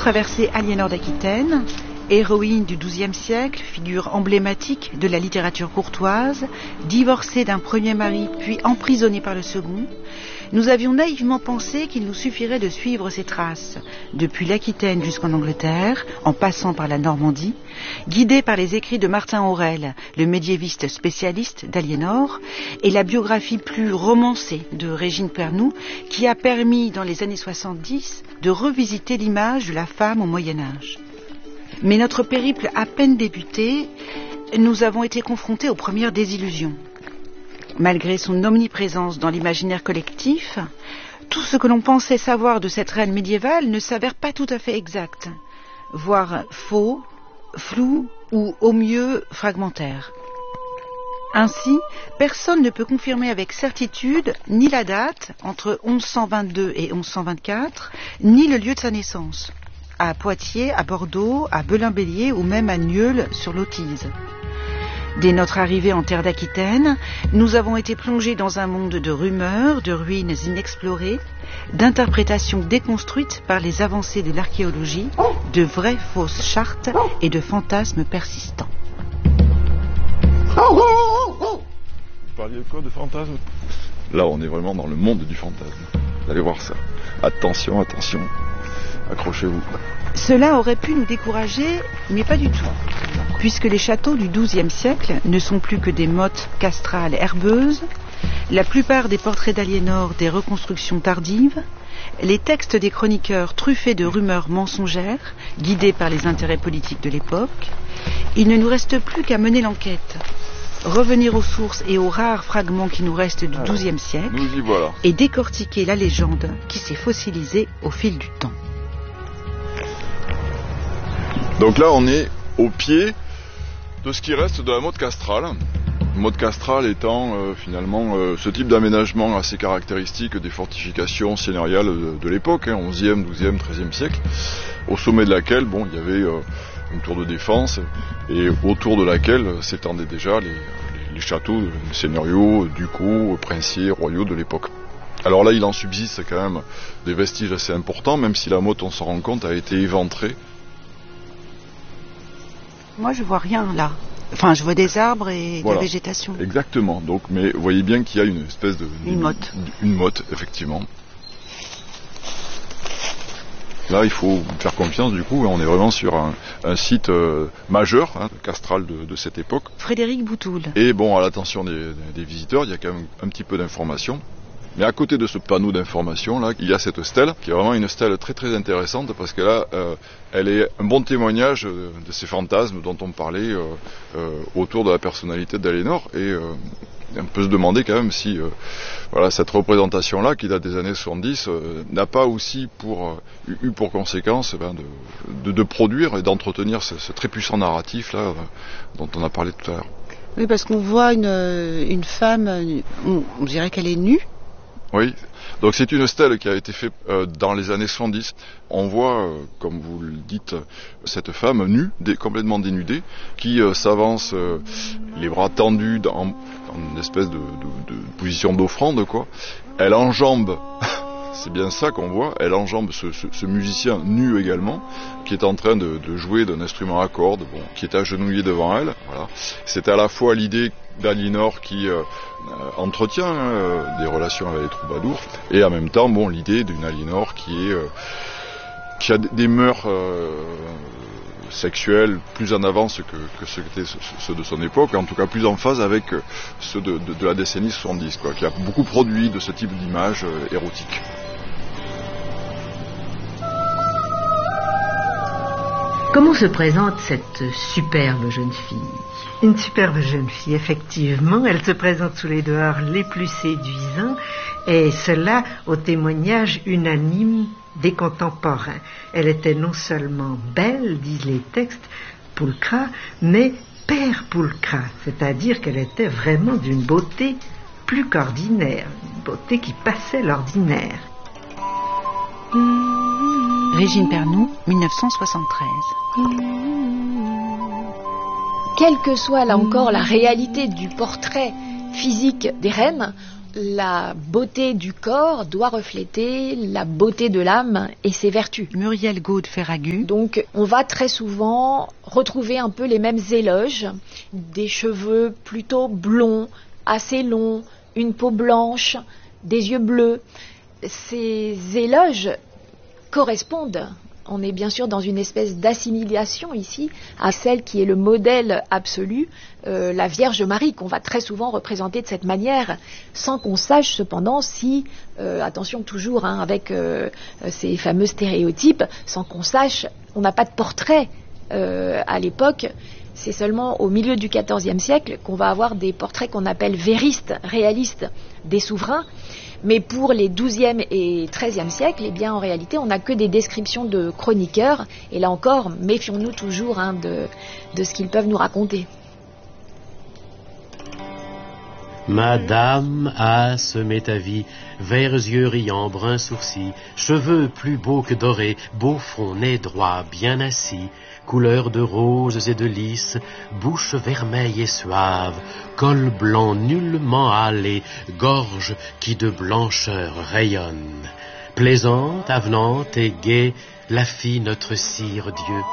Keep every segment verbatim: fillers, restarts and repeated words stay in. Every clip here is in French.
traversé Aliénor d'Aquitaine, héroïne du douzième siècle, figure emblématique de la littérature courtoise, divorcée d'un premier mari puis emprisonnée par le second. Nous avions naïvement pensé qu'il nous suffirait de suivre ses traces, depuis l'Aquitaine jusqu'en Angleterre, en passant par la Normandie, guidés par les écrits de Martin Aurèle, le médiéviste spécialiste d'Aliénor, et la biographie plus romancée de Régine Pernoud, qui a permis, dans les années soixante-dix, de revisiter l'image de la femme au Moyen-Âge. Mais notre périple à peine débuté, nous avons été confrontés aux premières désillusions. Malgré son omniprésence dans l'imaginaire collectif, tout ce que l'on pensait savoir de cette reine médiévale ne s'avère pas tout à fait exact, voire faux, flou ou au mieux fragmentaire. Ainsi, personne ne peut confirmer avec certitude ni la date, entre onze cent vingt-deux et onze cent vingt-quatre, ni le lieu de sa naissance, à Poitiers, à Bordeaux, à Belin-Bélier ou même à Nieul sur l'Autise. Dès notre arrivée en terre d'Aquitaine, nous avons été plongés dans un monde de rumeurs, de ruines inexplorées, d'interprétations déconstruites par les avancées de l'archéologie, de vraies fausses chartes et de fantasmes persistants. Vous parliez de quoi, de fantasmes? Là, on est vraiment dans le monde du fantasme. Vous allez voir ça. Attention, attention. Accrochez-vous. Cela aurait pu nous décourager, mais pas du tout, puisque les châteaux du douzième siècle ne sont plus que des mottes castrales herbeuses, la plupart des portraits d'Aliénor des reconstructions tardives, les textes des chroniqueurs truffés de rumeurs mensongères, guidés par les intérêts politiques de l'époque. Il ne nous reste plus qu'à mener l'enquête, revenir aux sources et aux rares fragments qui nous restent du douzième siècle, nous y voilà, et décortiquer la légende qui s'est fossilisée au fil du temps. Donc là, on est au pied de ce qui reste de la motte castrale. Motte castrale étant euh, finalement euh, ce type d'aménagement assez caractéristique des fortifications seigneuriales de, de l'époque, hein, onzième, douzième, treizième siècle, au sommet de laquelle bon, il y avait euh, une tour de défense et autour de laquelle s'étendaient déjà les, les, les châteaux seigneuriaux, ducaux, princiers, royaux de l'époque. Alors là, il en subsiste quand même des vestiges assez importants, même si la motte, on s'en rend compte, a été éventrée. Moi, je vois rien là. Enfin, je vois des arbres et voilà, de la végétation. Exactement. Donc, mais vous voyez bien qu'il y a une espèce de... Une motte. Une motte, effectivement. Là, il faut faire confiance, du coup, on est vraiment sur un, un site euh, majeur, hein, castral de, de cette époque. Frédéric Boutoul. Et bon, à l'attention des, des visiteurs, il y a quand même un petit peu d'informations. Mais à côté de ce panneau d'information là, il y a cette stèle qui est vraiment une stèle très très intéressante parce que là, euh, elle est un bon témoignage de, de ces fantasmes dont on parlait euh, euh, autour de la personnalité d'Aliénor. Et euh, on peut se demander quand même si euh, voilà, cette représentation là, qui date des années soixante-dix, euh, n'a pas aussi pour, euh, eu pour conséquence ben, de, de, de produire et d'entretenir ce, ce très puissant narratif là euh, dont on a parlé tout à l'heure. Oui, parce qu'on voit une, une femme, on, on dirait qu'elle est nue. Oui, donc c'est une stèle qui a été faite euh, dans les années soixante-dix. On voit, euh, comme vous le dites, cette femme nue, dé, complètement dénudée, qui euh, s'avance, euh, les bras tendus dans, dans une espèce de, de, de position d'offrande, quoi. Elle enjambe, c'est bien ça qu'on voit, elle enjambe ce, ce, ce musicien nu également, qui est en train de, de jouer d'un instrument à cordes, bon, qui est agenouillé devant elle. Voilà. C'est à la fois l'idée d'Aliénor qui euh, entretient euh, des relations avec les troubadours et en même temps bon, l'idée d'une Aliénor qui, est, euh, qui a des mœurs euh, sexuelles plus en avance que, que ceux, que ceux de son époque, en tout cas plus en phase avec ceux de, de, de la décennie soixante-dix, quoi, qui a beaucoup produit de ce type d'image euh, érotique. Comment se présente cette superbe jeune fille ? Une superbe jeune fille, effectivement. Elle se présente sous les dehors les plus séduisants, et cela au témoignage unanime des contemporains. Elle était non seulement belle, disent les textes, pulchra, mais père pulchra, c'est-à-dire qu'elle était vraiment d'une beauté plus qu'ordinaire, une beauté qui passait l'ordinaire. Régine Pernoud, mille neuf cent soixante-treize. Quelle que soit là encore la réalité du portrait physique des reines, la beauté du corps doit refléter la beauté de l'âme et ses vertus. Muriel Gaude-Ferragut. Donc on va très souvent retrouver un peu les mêmes éloges, des cheveux plutôt blonds, assez longs, une peau blanche, des yeux bleus. Ces éloges correspondent, on est bien sûr dans une espèce d'assimilation ici, à celle qui est le modèle absolu, euh, la Vierge Marie, qu'on va très souvent représenter de cette manière, sans qu'on sache cependant si, euh, attention toujours hein, avec euh, ces fameux stéréotypes, sans qu'on sache, on n'a pas de portrait euh, à l'époque. C'est seulement au milieu du quatorzième siècle qu'on va avoir des portraits qu'on appelle véristes, réalistes, des souverains. Mais pour les douzième et treizième siècles, eh bien, en réalité, on n'a que des descriptions de chroniqueurs. Et là encore, méfions-nous toujours hein, de, de ce qu'ils peuvent nous raconter. Madame A semait ta vie, verts yeux riants, bruns sourcils, cheveux plus beaux que dorés, beau front, nez droit, bien assis, couleur de roses et de lys, bouche vermeille et suave, col blanc nullement hâlé, gorge qui de blancheur rayonne. Plaisante, avenante et gaie, la fille notre sire Dieu.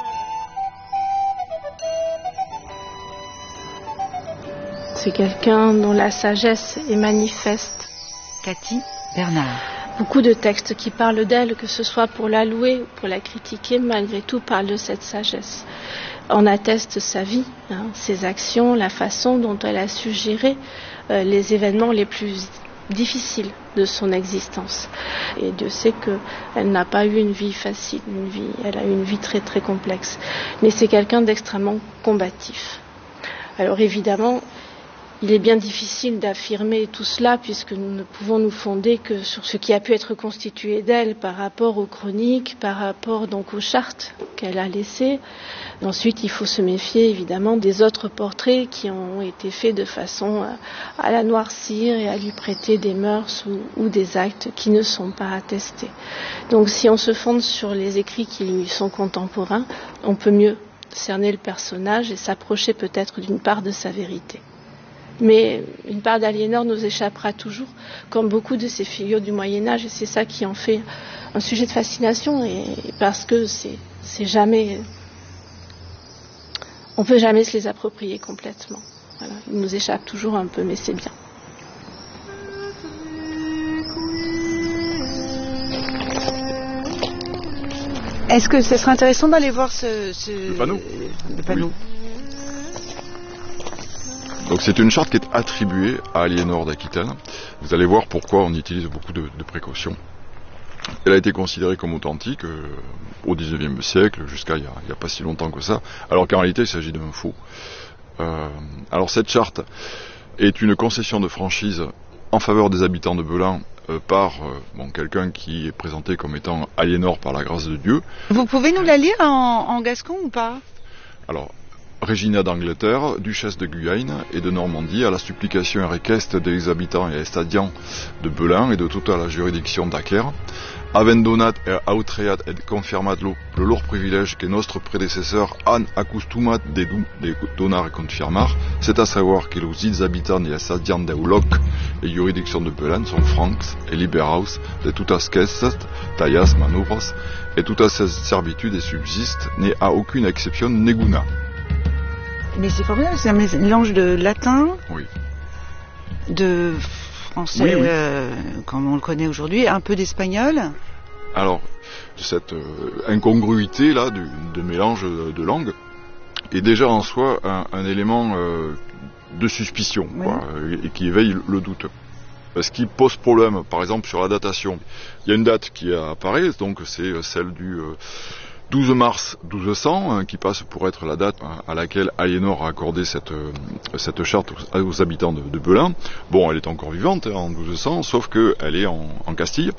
C'est quelqu'un dont la sagesse est manifeste. Cathy Bernard. Beaucoup de textes qui parlent d'elle, que ce soit pour la louer ou pour la critiquer, malgré tout parlent de cette sagesse. On atteste sa vie, hein, ses actions, la façon dont elle a su gérer euh, les événements les plus difficiles de son existence. Et Dieu sait qu'elle n'a pas eu une vie facile, une vie, elle a eu une vie très très complexe. Mais c'est quelqu'un d'extrêmement combatif. Alors évidemment, il est bien difficile d'affirmer tout cela puisque nous ne pouvons nous fonder que sur ce qui a pu être constitué d'elle par rapport aux chroniques, par rapport donc aux chartes qu'elle a laissées. Ensuite, il faut se méfier évidemment des autres portraits qui ont été faits de façon à la noircir et à lui prêter des mœurs ou, ou des actes qui ne sont pas attestés. Donc si on se fonde sur les écrits qui lui sont contemporains, on peut mieux cerner le personnage et s'approcher peut-être d'une part de sa vérité. Mais une part d'Aliénor nous échappera toujours, comme beaucoup de ces figures du Moyen-Âge, et c'est ça qui en fait un sujet de fascination, et parce que c'est, c'est jamais, on peut jamais se les approprier complètement. Voilà, ils nous échappent toujours un peu, mais c'est bien. Est-ce que ce serait intéressant d'aller voir ce, ce... le panneau, le panneau. Oui. Donc c'est une charte qui est attribuée à Aliénor d'Aquitaine. Vous allez voir pourquoi on utilise beaucoup de, de précautions. Elle a été considérée comme authentique euh, au dix-neuvième siècle, jusqu'à il n'y a, a pas si longtemps que ça, alors qu'en réalité il s'agit d'un faux. Euh, alors cette charte est une concession de franchise en faveur des habitants de Belin euh, par euh, bon, quelqu'un qui est présenté comme étant Aliénor par la grâce de Dieu. Vous pouvez nous la lire en, en gascon ou pas? Alors, Régina d'Angleterre, duchesse de Guyane et de Normandie, à la supplication et requête des habitants et estadiants de Belin et de toute la juridiction d'Aquer, avem donat et autreat et confirmat lo, le lor privilège que notre prédécesseur han acostumat de, de donar et confirmar, c'est à savoir que les habitants et estadiants de Uloc et juridiction de Belin sont francs et liberaus de toutes questes, tallas, manœuvres et toutes ces servitudes et subsistent, n'est à aucune exception neguna. Mais c'est formidable, c'est un mélange de latin, oui. de français, oui, oui. Euh, comme on le connaît aujourd'hui, un peu d'espagnol. Alors, cette euh, incongruité là, du, de mélange de, de langues, est déjà en soi un, un élément euh, de suspicion, oui. quoi, et qui éveille le doute. Ce qui pose problème, par exemple, sur la datation. Il y a une date qui apparaît, donc c'est celle du... Euh, douze mars douze cents, hein, qui passe pour être la date hein, à laquelle Aliénor a accordé cette, euh, cette charte aux, aux habitants de, de Belin. Bon, elle est encore vivante hein, en douze cents, sauf qu'elle est en, en Castille.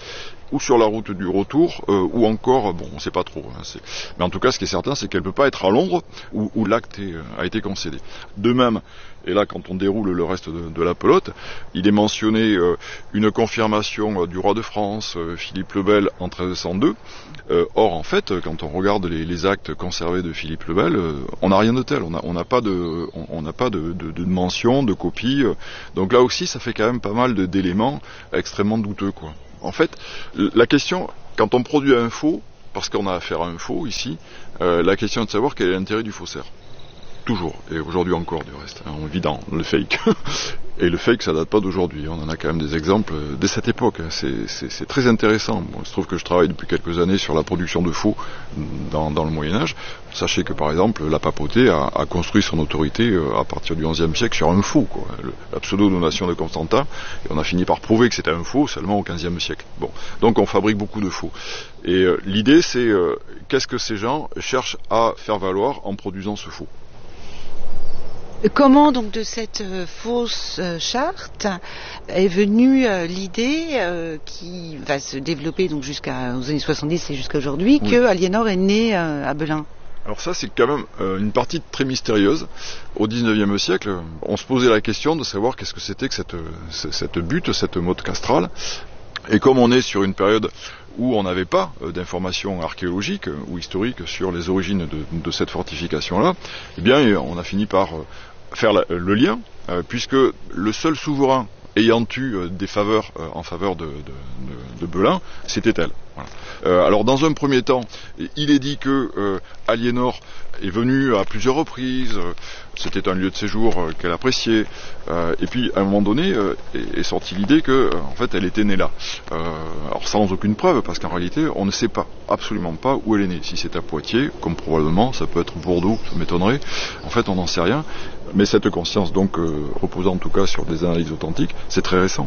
ou sur la route du retour, euh, ou encore, bon, on ne sait pas trop. Hein, c'est... Mais en tout cas, ce qui est certain, c'est qu'elle ne peut pas être à Londres, où, où l'acte est, a été concédé. De même, et là, quand on déroule le reste de, de la pelote, il est mentionné euh, une confirmation euh, du roi de France, euh, Philippe le Bel, en treize cent deux. Euh, or, en fait, quand on regarde les, les actes conservés de Philippe le Bel, euh, on n'a rien de tel. On n'a pas de, on n'a pas de, de, de mention, de copie. Euh, donc là aussi, ça fait quand même pas mal de, d'éléments extrêmement douteux, quoi. En fait, la question, quand on produit un faux, parce qu'on a affaire à un faux ici, euh, la question est de savoir quel est l'intérêt du faussaire. Toujours, et aujourd'hui encore du reste, hein, on vit dans le fake. Et le fake, ça date pas d'aujourd'hui, on en a quand même des exemples dès cette époque, c'est, c'est, c'est très intéressant. Bon, il se trouve que je travaille depuis quelques années sur la production de faux dans, dans le Moyen-Âge. Sachez que par exemple, la papauté a, a construit son autorité à partir du onzième siècle sur un faux, quoi. Le, la pseudo-donation de Constantin, et on a fini par prouver que c'était un faux seulement au quinzième siècle. Bon, donc on fabrique beaucoup de faux. Et euh, l'idée, c'est euh, qu'est-ce que ces gens cherchent à faire valoir en produisant ce faux. Comment donc de cette euh, fausse euh, charte est venue euh, l'idée euh, qui va se développer donc jusqu'aux années soixante-dix et jusqu'à aujourd'hui, oui, que Aliénor est né euh, à Belin? Alors ça, c'est quand même euh, une partie très mystérieuse. Au dix-neuvième siècle, on se posait la question de savoir qu'est-ce que c'était que cette, cette butte, cette motte castrale. Et comme on est sur une période où on n'avait pas euh, d'informations archéologiques euh, ou historiques sur les origines de, de cette fortification-là, eh bien, on a fini par euh, faire la, le lien, euh, puisque le seul souverain ayant eu euh, des faveurs euh, en faveur de, de, de, de Belin, c'était elle. Voilà. Euh, alors, dans un premier temps, il est dit que euh, Aliénor est venue à plusieurs reprises, euh, c'était un lieu de séjour euh, qu'elle appréciait, euh, et puis à un moment donné euh, est, est sortie l'idée que, euh, en fait, elle était née là. Euh, alors sans aucune preuve, parce qu'en réalité, on ne sait pas, absolument pas où elle est née. Si c'est à Poitiers, comme probablement, ça peut être Bordeaux, ça m'étonnerait. En fait, on n'en sait rien. Mais cette conscience, donc, euh, reposant en tout cas sur des analyses authentiques, c'est très récent.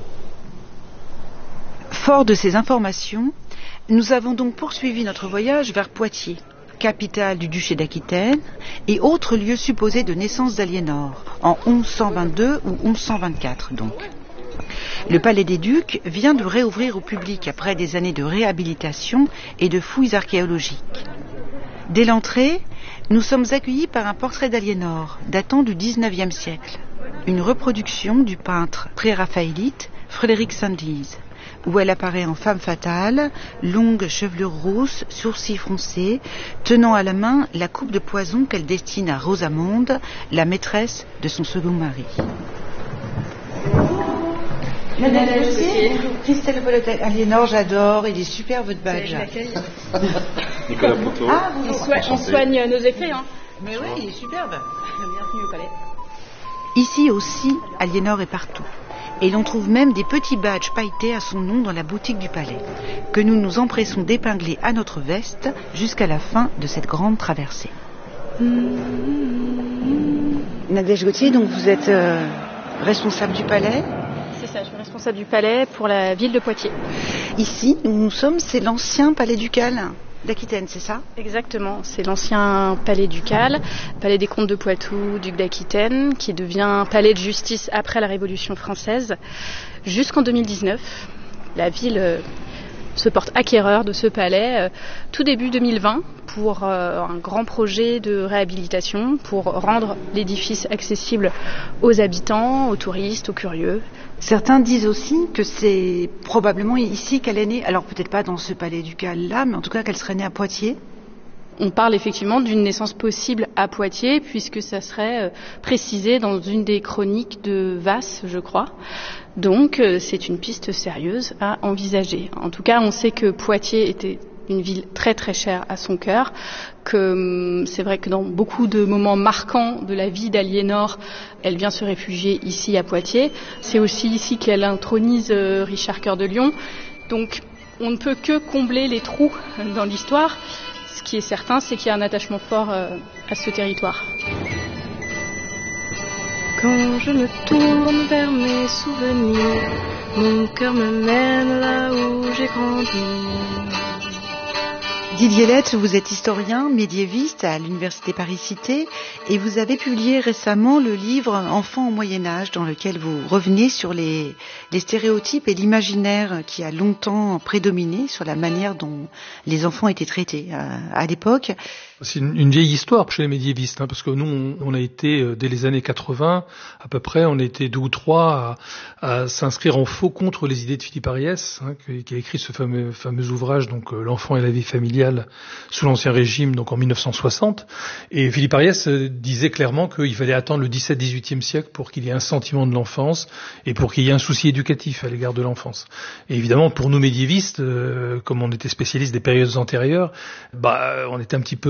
Fort de ces informations, nous avons donc poursuivi notre voyage vers Poitiers, capitale du duché d'Aquitaine, et autre lieu supposé de naissance d'Aliénor, en onze cent vingt-deux ou onze cent vingt-quatre donc. Le palais des Ducs vient de réouvrir au public après des années de réhabilitation et de fouilles archéologiques. Dès l'entrée, nous sommes accueillis par un portrait d'Aliénor, datant du dix-neuvième siècle, une reproduction du peintre pré-raphaélite Frédéric Sandys, où elle apparaît en femme fatale, longue chevelure rousse, sourcils froncés, tenant à la main la coupe de poison qu'elle destine à Rosamonde, la maîtresse de son second mari. Madame Lucie, Christelle Polotek, Aliénor, j'adore, il est super votre badge. Nicolas Poteau. Ah, on, soigne, on soigne nos effets, hein. Mais oui, il est superbe. Bienvenue au palais. Ici aussi, Aliénor est partout. Et l'on trouve même des petits badges pailletés à son nom dans la boutique du palais, que nous nous empressons d'épingler à notre veste jusqu'à la fin de cette grande traversée. Mmh. Nadège Gauthier, donc vous êtes euh, responsable du palais? C'est ça, je suis responsable du palais pour la ville de Poitiers. Ici, où nous sommes, c'est l'ancien palais ducal d'Aquitaine, c'est ça? Exactement, c'est l'ancien palais ducal, palais des comtes de Poitou, duc d'Aquitaine, qui devient palais de justice après la Révolution française, jusqu'en deux mille dix-neuf. La ville euh, se porte acquéreur de ce palais euh, tout début deux mille vingt pour euh, un grand projet de réhabilitation, pour rendre l'édifice accessible aux habitants, aux touristes, aux curieux. Certains disent aussi que c'est probablement ici qu'elle est née, alors peut-être pas dans ce palais ducal-là, mais en tout cas qu'elle serait née à Poitiers. On parle effectivement d'une naissance possible à Poitiers, puisque ça serait euh, précisé dans une des chroniques de Vasse, je crois. Donc euh, c'est une piste sérieuse à envisager. En tout cas, on sait que Poitiers était une ville très très chère à son cœur, que c'est vrai que dans beaucoup de moments marquants de la vie d'Aliénor, elle vient se réfugier ici à Poitiers. C'est aussi ici qu'elle intronise Richard Cœur de Lion. Donc on ne peut que combler les trous dans l'histoire. Ce qui est certain, c'est qu'il y a un attachement fort à ce territoire. Quand je me tourne vers mes souvenirs, mon cœur me mène là où j'ai grandi. Didier Letts, vous êtes historien, médiéviste à l'Université Paris-Cité et vous avez publié récemment le livre Enfants au Moyen-Âge dans lequel vous revenez sur les, les stéréotypes et l'imaginaire qui a longtemps prédominé sur la manière dont les enfants étaient traités à, à l'époque. C'est une, une vieille histoire chez les médiévistes, hein, parce que nous, on, on a été, euh, dès les années quatre-vingts, à peu près, on a été deux ou trois à, à s'inscrire en faux contre les idées de Philippe Ariès, hein, qui, qui a écrit ce fameux, fameux ouvrage, donc euh, L'enfant et la vie familiale sous l'Ancien Régime, donc en mille neuf cent soixante. Et Philippe Ariès euh, disait clairement qu'il fallait attendre le dix-septième dix-huitième siècle pour qu'il y ait un sentiment de l'enfance et pour qu'il y ait un souci éducatif à l'égard de l'enfance. Et évidemment, pour nous médiévistes, euh, comme on était spécialistes des périodes antérieures, bah, on était un petit peu